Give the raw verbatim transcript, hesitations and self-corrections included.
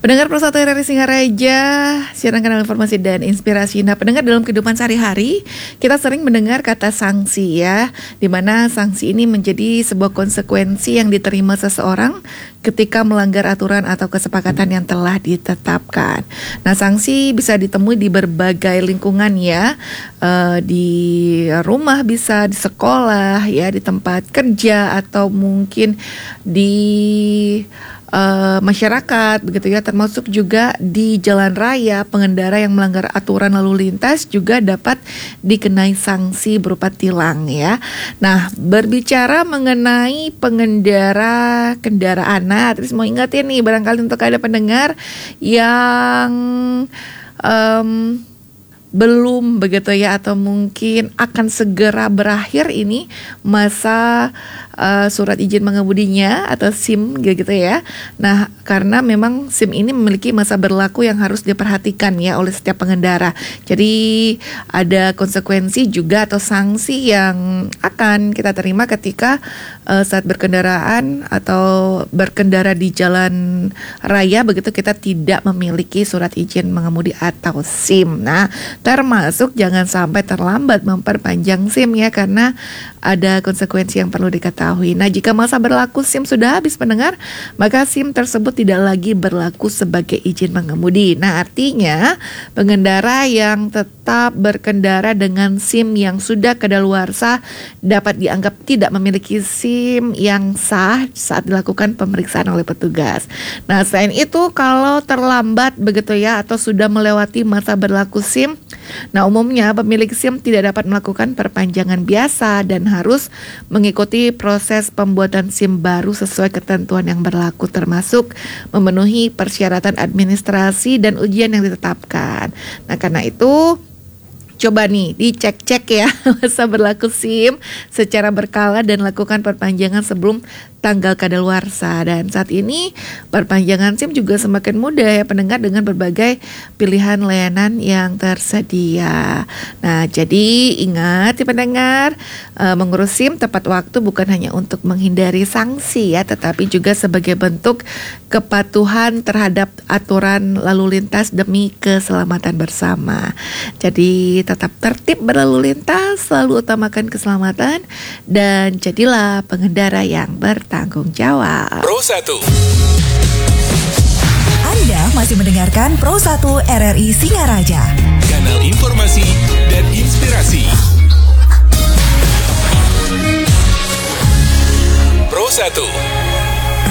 Pendengar Pro satu R R I Singaraja, siaran kanal informasi dan inspirasi. Nah, pendengar, dalam kehidupan sehari-hari kita sering mendengar kata sanksi ya, di mana sanksi ini menjadi sebuah konsekuensi yang diterima seseorang ketika melanggar aturan atau kesepakatan yang telah ditetapkan. Nah, sanksi bisa ditemui di berbagai lingkungan ya, e, di rumah bisa, di sekolah ya, di tempat kerja, atau mungkin di Uh, masyarakat begitu ya, termasuk juga di jalan raya. Pengendara yang melanggar aturan lalu lintas juga dapat dikenai sanksi berupa tilang ya. Nah, berbicara mengenai pengendara kendaraan, nah terus mau ingetin nih, barangkali untuk ada pendengar yang um, belum begitu ya, atau mungkin akan segera berakhir ini masa uh, surat izin mengemudinya atau SIM gitu ya. Nah, karena memang SIM ini memiliki masa berlaku yang harus diperhatikan ya oleh setiap pengendara. Jadi ada konsekuensi juga atau sanksi yang akan kita terima ketika uh, saat berkendaraan atau berkendara di jalan raya begitu, kita tidak memiliki surat izin mengemudi atau SIM. Nah, termasuk jangan sampai terlambat memperpanjang SIM ya, karena ada konsekuensi yang perlu diketahui. Nah, jika masa berlaku SIM sudah habis pendengar, maka SIM tersebut tidak lagi berlaku sebagai izin mengemudi. Nah, artinya pengendara yang tetap berkendara dengan SIM yang sudah kadaluarsa dapat dianggap tidak memiliki SIM yang sah saat dilakukan pemeriksaan oleh petugas. Nah, selain itu kalau terlambat begitu ya, atau sudah melewati masa berlaku SIM, nah umumnya pemilik SIM tidak dapat melakukan perpanjangan biasa dan harus mengikuti proses pembuatan SIM baru sesuai ketentuan yang berlaku, termasuk memenuhi persyaratan administrasi dan ujian yang ditetapkan. Nah, karena itu coba nih dicek-cek ya masa berlaku SIM secara berkala dan lakukan perpanjangan sebelum tanggal kadaluarsa. Dan saat ini perpanjangan SIM juga semakin mudah ya pendengar, dengan berbagai pilihan layanan yang tersedia. Nah, jadi ingat ya pendengar, e, mengurus SIM tepat waktu bukan hanya untuk menghindari sanksi ya, tetapi juga sebagai bentuk kepatuhan terhadap aturan lalu lintas demi keselamatan bersama. Jadi tetap tertib berlalu lintas, selalu utamakan keselamatan, dan jadilah pengendara yang bertanggung jawab. Pro satu. Anda masih mendengarkan Pro satu R R I Singaraja, kanal informasi dan inspirasi. Pro satu.